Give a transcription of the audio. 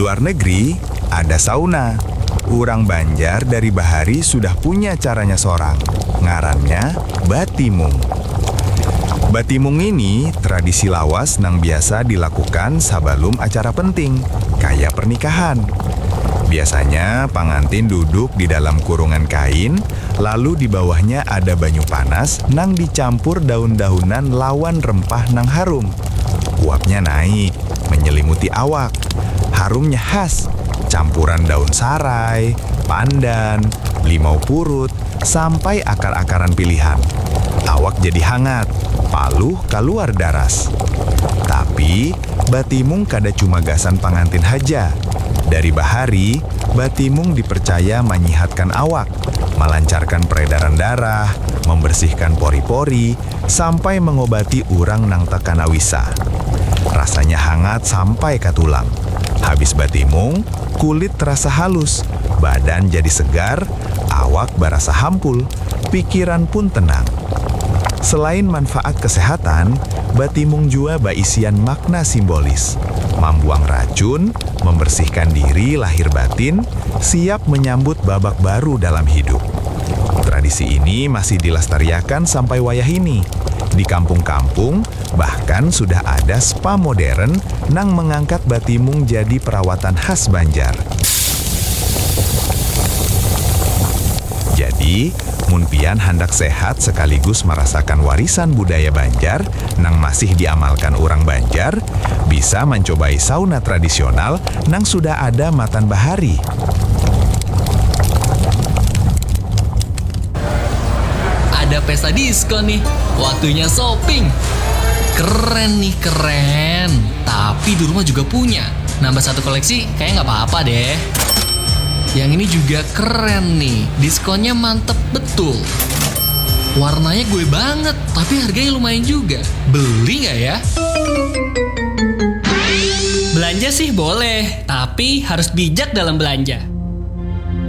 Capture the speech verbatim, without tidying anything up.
luar negeri ada sauna. Urang Banjar dari Bahari sudah punya caranya sorang. Ngarannya batimung. Batimung ini tradisi lawas nang biasa dilakukan sabalum acara penting, kayak pernikahan. Biasanya pengantin duduk di dalam kurungan kain, lalu di bawahnya ada banyu panas nang dicampur daun-daunan lawan rempah nang harum. Uapnya naik, menyelimuti awak. Harumnya khas, campuran daun sarai, pandan, limau purut, sampai akar-akaran pilihan. Awak jadi hangat, paluh keluar daras. Tapi batimung kada cuma gasan pengantin haja. Dari Bahari, batimung dipercaya menyihatkan awak, melancarkan peredaran darah, membersihkan pori-pori, sampai mengobati urang nang tekana wisa. Rasanya hangat sampai ke tulang. Habis batimung, kulit terasa halus, badan jadi segar, awak berasa hampul, pikiran pun tenang. Selain manfaat kesehatan, batimung jua baisian makna simbolis. Membuang racun, membersihkan diri lahir batin, siap menyambut babak baru dalam hidup. Tradisi ini masih dilestariakan sampai wayah ini. Di kampung-kampung, bahkan sudah ada spa modern nang mengangkat batimung jadi perawatan khas Banjar. Jadi, mun pian hendak sehat sekaligus merasakan warisan budaya Banjar nang masih diamalkan orang Banjar, bisa mencobai sauna tradisional nang sudah ada Matan Bahari. Ada pesta diskon nih, waktunya shopping. Keren nih, keren. Tapi di rumah juga punya. Nambah satu koleksi kayak nggak apa-apa deh. Yang ini juga keren nih, diskonnya mantep betul. Warnanya gue banget, tapi harganya lumayan juga. Beli nggak ya? Belanja sih boleh, tapi harus bijak dalam belanja.